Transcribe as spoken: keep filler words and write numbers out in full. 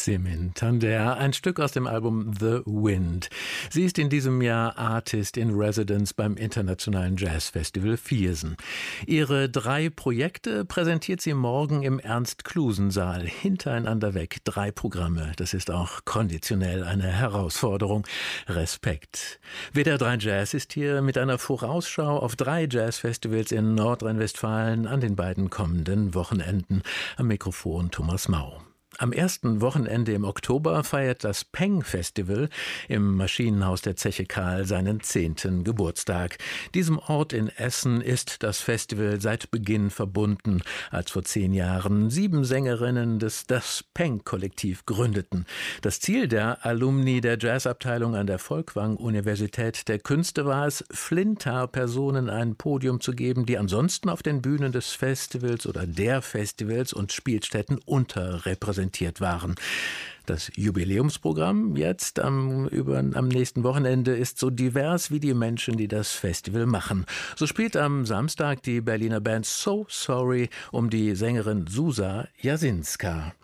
Semin Tander, ein Stück aus dem Album The Wind. Sie ist in diesem Jahr Artist in Residence beim Internationalen Jazzfestival Viersen. Ihre drei Projekte präsentiert sie morgen im Ernst-Klusen-Saal. Hintereinander weg, drei Programme. Das ist auch konditionell eine Herausforderung. Respekt. W D R drei Jazz ist hier mit einer Vorausschau auf drei Jazzfestivals in Nordrhein-Westfalen an den beiden kommenden Wochenenden. Am Mikrofon Thomas Mau. Am ersten Wochenende im Oktober feiert das Peng-Festival im Maschinenhaus der Zeche Karl seinen zehnten Geburtstag. Diesem Ort in Essen ist das Festival seit Beginn verbunden, als vor zehn Jahren sieben Sängerinnen des Das Peng-Kollektiv gründeten. Das Ziel der Alumni der Jazzabteilung an der Folkwang-Universität der Künste war es, Flinter-Personen ein Podium zu geben, die ansonsten auf den Bühnen des Festivals oder der Festivals und Spielstätten unterrepräsentiert waren. Das Jubiläumsprogramm jetzt am, über, am nächsten Wochenende ist so divers wie die Menschen, die das Festival machen. So spielt am Samstag die Berliner Band So Sorry um die Sängerin Susa Jasinska.